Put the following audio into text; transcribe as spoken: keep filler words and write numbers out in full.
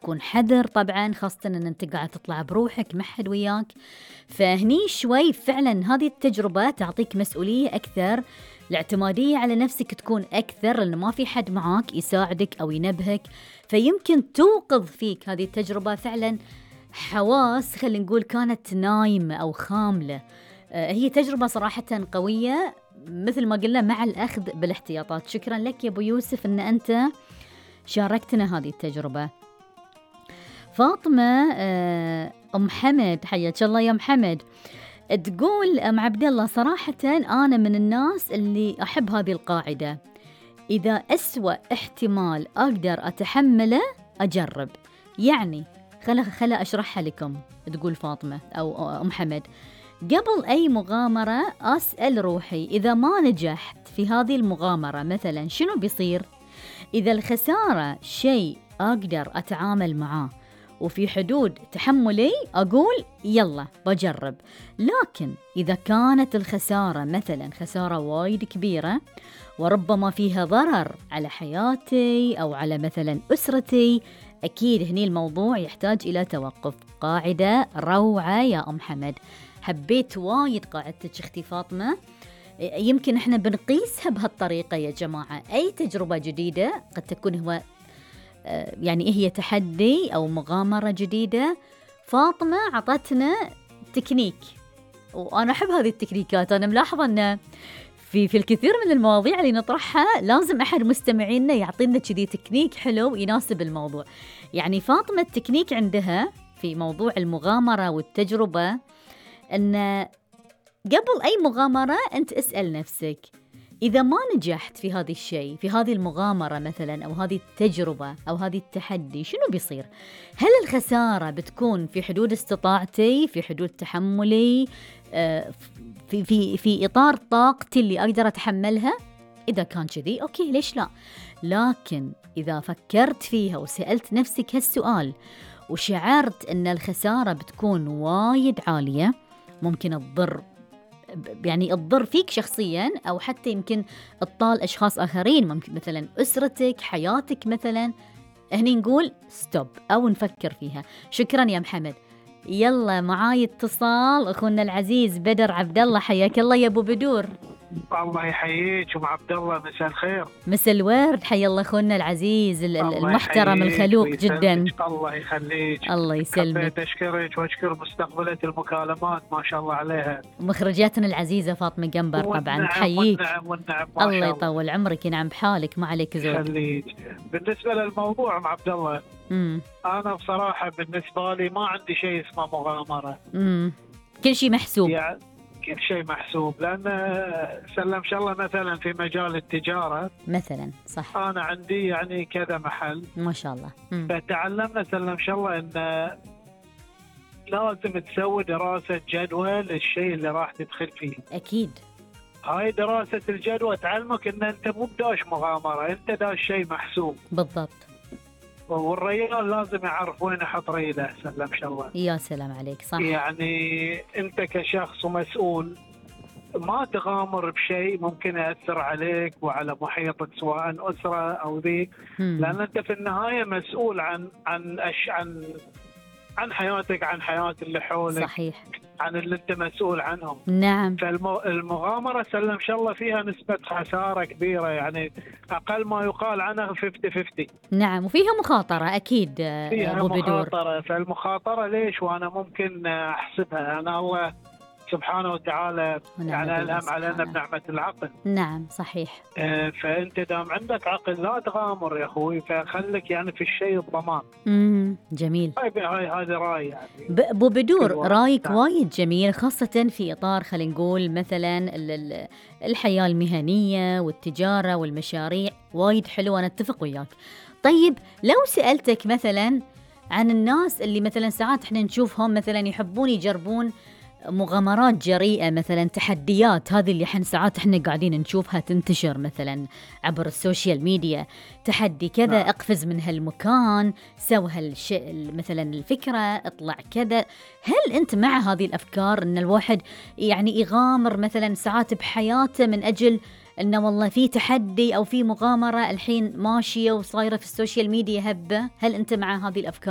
تكون حذر طبعا، خاصة أن أنت قاعد تطلع بروحك ما حد وياك. فهني شوي فعلا هذه التجربة تعطيك مسؤولية أكثر، الاعتمادية على نفسك تكون أكثر، لأنه ما في حد معاك يساعدك أو ينبهك. فيمكن توقظ فيك هذه التجربة فعلا حواس خلينا نقول كانت نايمة أو خاملة. هي تجربة صراحة قوية مثل ما قلنا مع الأخذ بالاحتياطات. شكرا لك يا أبو يوسف أن أنت شاركتنا هذه التجربة. فاطمة أم حمد، حياك الله يا محمد، تقول أم عبد الله صراحة أنا من الناس اللي أحب هذه القاعدة، إذا أسوأ احتمال أقدر أتحمله أجرب. يعني خلا خلا أشرحها لكم. تقول فاطمة أو أم حمد، قبل أي مغامرة أسأل روحي إذا ما نجحت في هذه المغامرة مثلا شنو بيصير؟ إذا الخسارة شيء أقدر أتعامل معاه وفي حدود تحملي أقول يلا بجرب. لكن إذا كانت الخسارة مثلا خسارة وايد كبيرة وربما فيها ضرر على حياتي أو على مثلا أسرتي، أكيد هني الموضوع يحتاج إلى توقف. قاعدة روعة يا أم حمد، حبيت وايد قاعدتك أختي فاطمة. يمكن احنا بنقيسها بهالطريقة يا جماعة، أي تجربة جديدة قد تكون هو يعني هي تحدي أو مغامرة جديدة. فاطمة عطتنا تكنيك وأنا أحب هذه التكنيكات. أنا ملاحظة أن في في الكثير من المواضيع اللي نطرحها لازم أحد مستمعينا يعطينا كذي تكنيك حلو يناسب الموضوع. يعني فاطمة التكنيك عندها في موضوع المغامرة والتجربة أن قبل أي مغامرة أنت اسأل نفسك إذا ما نجحت في هذا الشيء، في هذه المغامرة مثلا أو هذه التجربة أو هذه التحدي، شنو بيصير؟ هل الخسارة بتكون في حدود استطاعتي، في حدود تحملي، في في في إطار طاقتي اللي أقدر أتحملها؟ إذا كان كذي أوكي ليش لا. لكن إذا فكرت فيها وسألت نفسك هالسؤال وشعرت أن الخسارة بتكون وايد عالية، ممكن تضر يعني تضر فيك شخصيا أو حتى يمكن تطال أشخاص آخرين، ممكن مثلا أسرتك، حياتك مثلا، هني نقول ستوب أو نفكر فيها. شكرا يا محمد. يلا معاي اتصال أخونا العزيز بدر عبد الله، حياك الله يا أبو بدور. الله يحييك ام عبد الله، مساء الخير. مساء الورد، حيا الله اخونا العزيز المحترم الخلوق جدا. الله يخليك. الله يسلمك. حبيت اشكرك واشكر مستقبلة المكالمات ما شاء الله عليها، مخرجاتنا العزيزة فاطمة قنبر طبعا تحييك. والنعم والنعم الله, الله يطول عمرك، ينعم بحالك، ما عليك زود. خليك. بالنسبة للموضوع ام عبد الله، امم انا بصراحة بالنسبة لي ما عندي شيء اسمه مغامرة. امم كل شيء محسوب. يعني كل شيء محسوب، لأن سلم شاء مثلا في مجال التجارة مثلا صح، أنا عندي يعني كذا محل ما شاء الله. مم. فتعلمنا سلم شاء أن لازم تسوي دراسة جدوى للشيء اللي راح تدخل فيه. أكيد. هاي دراسة الجدوى تعلمك أن أنت مو بداش مغامرة، أنت داش شيء محسوب. بالضبط. والرجال لازم يعرف وين يحط ريده سلم شاء. يا سلام عليك، صح. يعني أنت كشخص ومسؤول ما تغامر بشيء ممكن يأثر عليك وعلى محيطك سواء أسرة أو ذي، لأن أنت في النهاية مسؤول عن عن أش عن عن حياتك، عن حياة اللي حولك. صحيح. عن اللي أنت مسؤول عنهم. نعم. فالمغامرة سلم إن شاء الله فيها نسبة خسارة كبيرة، يعني أقل ما يقال عنها خمسين خمسين. نعم، وفيها مخاطرة أكيد. فيها أبو بدور. مخاطرة. فالمخاطرة ليش وأنا ممكن أحسبها؟ أنا الله سبحانه وتعالى يعني ألهم علينا بنعمة العقل. نعم صحيح. آه فأنت دام عندك عقل لا تغامر يا أخوي، فخلك يعني في الشيء الضمان. امم جميل. هاي هاي هذه رأي يعني. أبو بدور رأيك وايد جميل، خاصة في إطار خلينا نقول مثلا الحياة المهنية والتجارة والمشاريع، وايد حلو، أنا أتفق وياك. طيب لو سألتك مثلا عن الناس اللي مثلا ساعات احنا نشوفهم مثلا يحبون يجربون مغامرات جريئة، مثلا تحديات، هذه اللي احنا ساعات احنا قاعدين نشوفها تنتشر مثلا عبر السوشيال ميديا، تحدي كذا، نعم. اقفز من هالمكان، سوي هالشيء مثلا الفكرة، اطلع كذا. هل انت مع هذه الافكار ان الواحد يعني يغامر مثلا ساعات بحياته من اجل انه والله في تحدي او في مغامرة الحين ماشية وصايرة في السوشيال ميديا هبة؟ هل انت مع هذه الافكار؟